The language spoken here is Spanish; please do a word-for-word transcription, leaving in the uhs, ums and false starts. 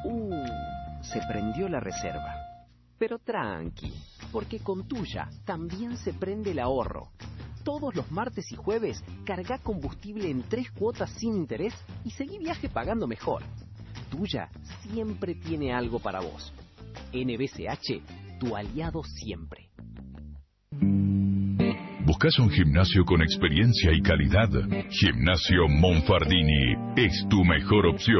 Uh, se prendió la reserva. Pero tranqui, porque con Tuya también se prende el ahorro. Todos los martes y jueves carga combustible en tres cuotas sin interés y seguí viaje pagando mejor. Tuya siempre tiene algo para vos. N B C H, tu aliado siempre. ¿Buscas un gimnasio con experiencia y calidad? Gimnasio Monfardini es tu mejor opción.